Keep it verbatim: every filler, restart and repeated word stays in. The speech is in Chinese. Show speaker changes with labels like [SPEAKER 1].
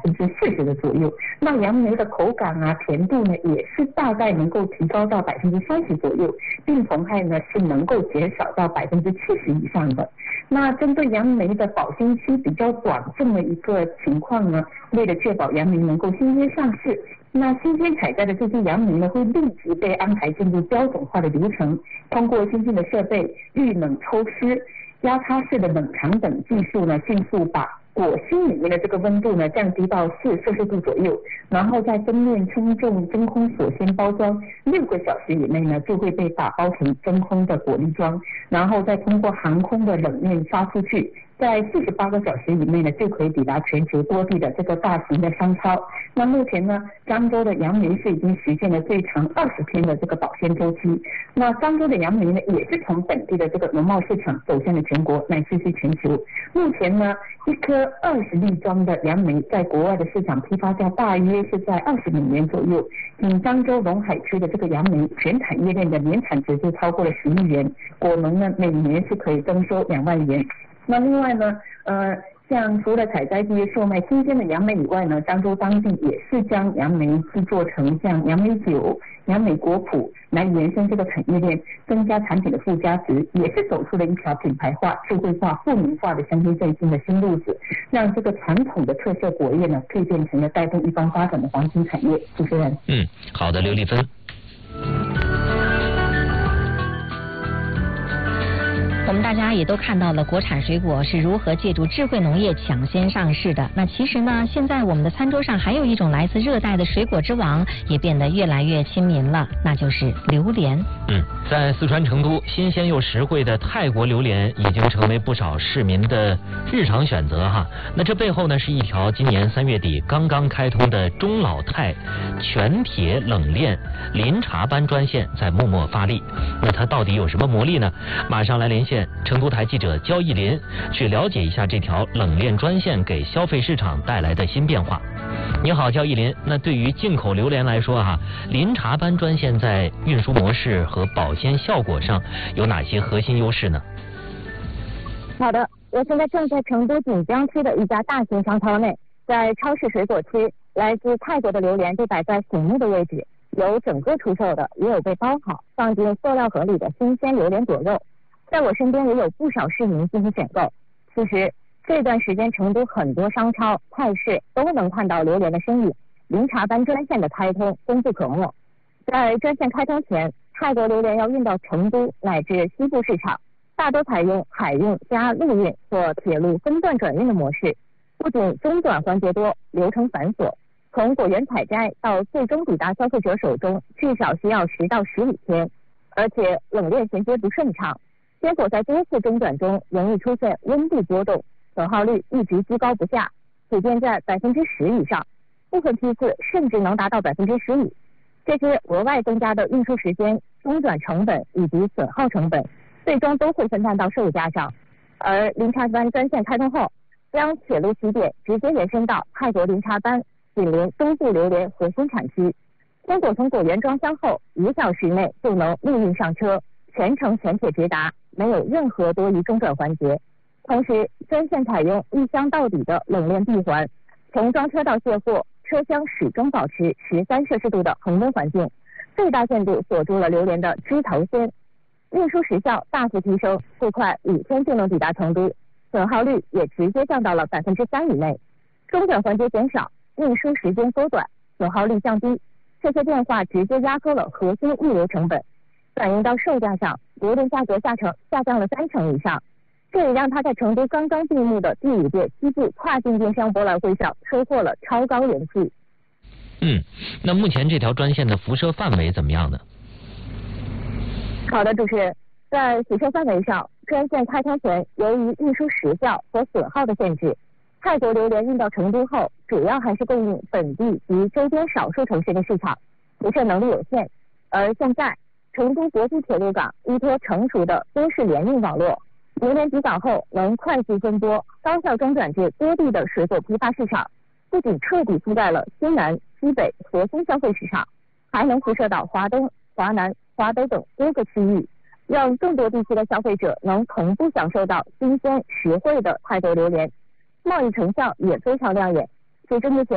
[SPEAKER 1] 分之四十的左右。那杨梅的口感啊、甜度呢，也是大概能够提高到百分之三十左右，病虫害呢是能够减少到百分之七十以上的。那针对杨梅的保鲜期比较短这么一个情况呢，为了确保杨梅能够新鲜上市，那新鲜采摘的这些杨梅呢，会立即被安排进入标准化的流程，通过先进的设备预冷抽湿、压擦式的冷藏等技术呢，迅速把果心里面的这个温度呢降低到四摄氏度左右，然后在蒸面称重真空锁鲜包装，六个小时以内呢就会被打包成真空的果粒装，然后再通过航空的冷链发出去，在四十八个小时以内呢就可以抵达全球多地的这个大型的商超。那目前呢，漳州的杨梅是已经实现了最长二十天的这个保鲜周期。那漳州的杨梅呢，也是从本地的这个农贸市场走向了全国，乃至是全球。目前呢，一颗二十粒装的杨梅在国外的市场批发价大约是在二十美元左右。仅漳州龙海区的这个杨梅全产业链的年产值就超过了十亿元，果农呢每年是可以增收两万元。那另外呢，呃。像除了采摘这些售卖新鲜的杨梅以外呢，漳州当地也是将杨梅制作成像杨梅酒、杨梅果脯来延伸这个产业链，增加产品的附加值，也是走出了一条品牌化、智慧化、富民化的乡村振兴的新路子，让这个传统的特色果业呢，蜕变成了带动一方发展的黄金产业。主持人，
[SPEAKER 2] 嗯，好的，刘丽芬。
[SPEAKER 3] 我们大家也都看到了国产水果是如何借助智慧农业抢先上市的。那其实呢，现在我们的餐桌上还有一种来自热带的水果之王，也变得越来越亲民了，那就是榴莲。
[SPEAKER 2] 嗯，在四川成都，新鲜又实惠的泰国榴莲已经成为不少市民的日常选择哈。那这背后呢，是一条今年三月底刚刚开通的中老泰全铁冷链临茶班专线在默默发力。那它到底有什么魔力呢？马上来连线成都台记者焦艺林，去了解一下这条冷链专线给消费市场带来的新变化。你好，焦艺林。那对于进口榴莲来说啊，临茶班专线在运输模式和保鲜效果上有哪些核心优势呢？
[SPEAKER 4] 好的，我现在正在成都锦江区的一家大型商超内，在超市水果区，来自泰国的榴莲被摆在醒目的位置，有整个出售的，也有被包好放进塑料盒里的新鲜榴莲果肉。在我身边也有不少市民进行选购。其实这段时间成都很多商超、菜市都能看到榴莲的身影，临茶班专线的开通功不可没。在专线开通前，泰国榴莲要运到成都乃至西部市场，大多采用海运加陆运或铁路分段转运的模式，不仅中转环节多，流程繁琐，从果园采摘到最终抵达消费者手中，至少需要十到十五天，而且冷链衔接不顺畅。结果在多次中转中容易出现温度波动，损耗率一直居高不下，普遍在百分之十以上，部分批次甚至能达到百分之十五。这些额外增加的运输时间、中转成本以及损耗成本，最终都会分摊到售价上。而临茶班专线开通后，将铁路起点直接延伸到泰国临茶班紧邻东部榴莲核心产区，鲜果从果园装箱后一小时内就能陆运上车，全程全铁直达，没有任何多余中转环节。同时，专线采用一箱到底的冷链闭环，从装车到卸货，车厢始终保持十三摄氏度的恒温环境，最大限度锁住了榴莲的枝头鲜，运输时效大幅提升，最快五天就能抵达成都，损耗率也直接降到了百分之三以内，中转环节减少，运输时间缩短，损耗率降低，这些变化直接压缩了核心物流成本。反映到售价上，榴莲价格下成下降了三成以上，这也让它在成都刚刚闭幕的第五届西部跨境电商博览会上收获了超高人气。
[SPEAKER 2] 嗯，那目前这条专线的辐射范围怎么样呢？
[SPEAKER 4] 好的，主持人，在辐射范围上，专线开通前，由于运输时效和损耗的限制，泰国榴莲运到成都后，主要还是供应本地及周边少数城市的市场，辐射能力有限。而现在成都国际铁路港依托成熟的多式联运网络，榴莲抵港后能快速分拨、高效中转至多地的水果批发市场，不仅彻底覆盖了西南、西北核心消费市场，还能辐射到华东、华南、华北等多个区域，让更多地区的消费者能同步享受到新鲜实惠的泰国榴莲，贸易成效也非常亮眼。随着目前